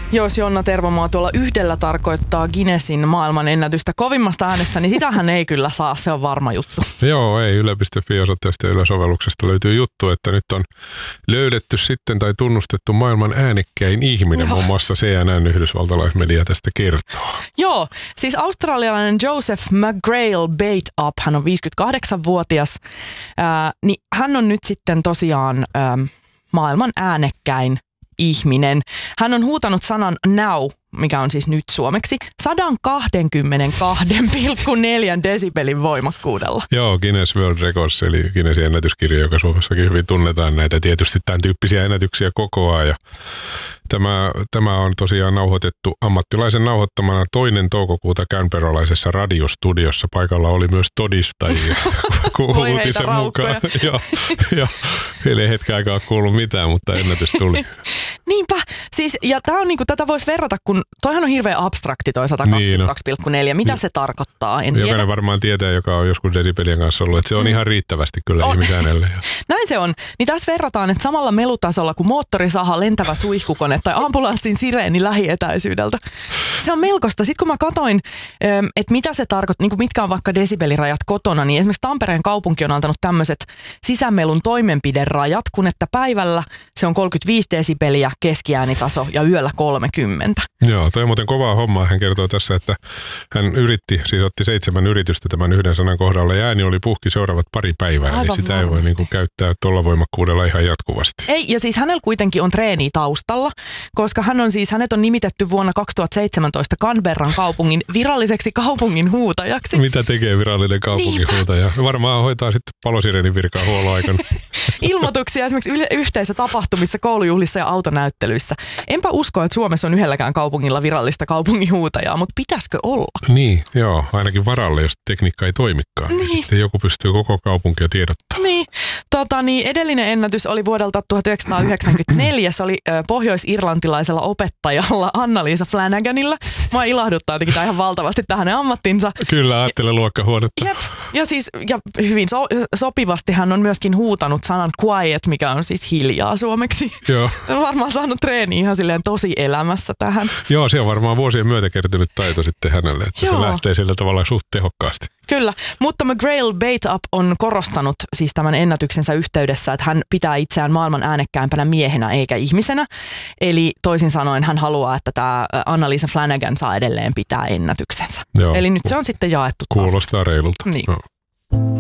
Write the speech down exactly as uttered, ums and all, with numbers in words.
Jos Jonna Tervomaa tuolla yhdellä tarkoittaa Guinnessin maailman ennätystä kovimmasta äänestä, niin sitähän ei kyllä saa, se on varma juttu. Joo, ei. Yle piste fi osoitteesta ja Yle-sovelluksesta löytyy juttu, että nyt on löydetty sitten tai tunnustettu maailman äänekkäin ihminen. Joo. Muun muassa C N N yhdysvaltalaismedia tästä kertoo. Joo, siis australialainen Joseph McGrail Bate-Up, hän on viisikymmentäkahdeksanvuotias, ää, niin hän on nyt sitten tosiaan ää, maailman äänekkäin ihminen. Hän on huutanut sanan now, mikä on siis nyt suomeksi, sata kaksikymmentäkaksi pilkku neljä desibelin voimakkuudella. Joo, Guinness World Records, eli Guinnessin ennätyskirja, joka Suomessakin hyvin tunnetaan näitä tietysti tämän tyyppisiä ennätyksiä kokoaa. Ja tämä, tämä on tosiaan nauhoitettu ammattilaisen nauhoittamana toinen toukokuuta canberralaisessa radiostudiossa. Paikalla oli myös todistajia uutisen mukaan. Joo, jo. Eli ei hetken aikaa kuullut mitään, mutta ennätys tuli. Niinpä, siis, ja tää on niinku, tätä voisi verrata, kun toihan on hirveän abstrakti toi sata kaksikymmentäkaksi pilkku neljä. Mitä niin. se tarkoittaa? En Jokainen tiedä. varmaan tietää, joka on joskus desibelien kanssa ollut, että se on mm. ihan riittävästi kyllä ihmisäänelle. Näin se on. Niin tässä verrataan, että samalla melutasolla kuin moottorisaha, lentävä suihkukone tai ambulanssin sireeni lähietäisyydeltä. Se on melkoista. Sitten kun mä katoin, että mitä se tarkoittaa, niin mitkä on vaikka desibelirajat kotona, niin esimerkiksi Tampereen kaupunki on antanut tämmöiset sisämelun toimenpiderajat, kun että päivällä se on kolmekymmentäviisi desibeliä keskiäänitaso ja yöllä kolmekymmentä. Joo, toi on muuten kovaa hommaa. Hän kertoo tässä, että hän yritti, siis otti seitsemän yritystä tämän yhden sanan kohdalla ja ääni oli puhki seuraavat pari päivää. Aivan eli sitä varmasti. Ei voi niinku käyttää tuolla voimakkuudella ihan jatkuvasti. Ei, ja siis hänellä kuitenkin on treeni taustalla, koska hän on siis, hänet on nimitetty vuonna kaksituhattaseitsemäntoista Canberran kaupungin viralliseksi kaupungin huutajaksi. Mitä tekee virallinen kaupungin huutaja? Varmaan hoitaa sitten palosirenin virkaa huoloaikana. Ilmoituksia esimerkiksi yhteisötapahtumissa, koulujuhlissa ja autonäyttelyissä. Enpä usko, että Suomessa on yhdelläkään kaupungilla virallista kaupunginhuutajaa, mutta pitäisikö olla? Niin, joo, ainakin varalle, jos tekniikka ei toimikaan. Niin. Sitten joku pystyy koko kaupunkia tiedottamaan. Niin. Tota, niin edellinen ennätys oli vuodelta tuhatyhdeksänsataayhdeksänkymmentäneljä. Se oli ö, pohjois-irlantilaisella opettajalla Anna-Liisa Flanaganilla. Mua ilahduttaa jotenkin ihan valtavasti tähän ammattinsa. Kyllä, ajattelen luokkahuonetta. Jep. Ja siis ja hyvin so, sopivasti hän on myöskin huutanut sanan quiet, mikä on siis hiljaa suomeksi. Joo. On varmaan saanut treeniä ihan silleen tosi elämässä tähän. Joo, se on varmaan vuosien myötä kertynyt taito sitten hänelle, että Joo. se lähtee sillä tavalla suht tehokkaasti. Kyllä, mutta McGrail Bate-Up on korostanut siis tämän ennätyksensä yhteydessä, että hän pitää itseään maailman äänekkäimpänä miehenä eikä ihmisenä. Eli toisin sanoen hän haluaa, että tämä Anna-Liisa Flanagan saa edelleen pitää ennätyksensä. Joo. Eli nyt se on sitten jaettu taas. Kuulostaa reilulta. Niin. No.